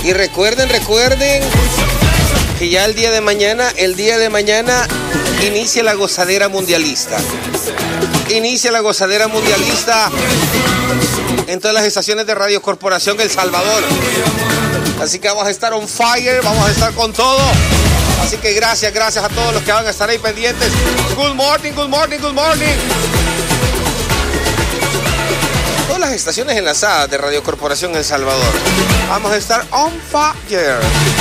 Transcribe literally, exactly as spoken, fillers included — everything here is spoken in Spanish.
Y recuerden, recuerden que ya el día de mañana, el día de mañana inicia la gozadera mundialista. Inicia la gozadera mundialista en todas las estaciones de Radio Corporación El Salvador. Así que vamos a estar on fire, vamos a estar con todo. Así que gracias, gracias a todos los que van a estar ahí pendientes. Good morning, good morning, good morning. Todas las estaciones enlazadas de Radio Corporación El Salvador. Vamos a estar on fire.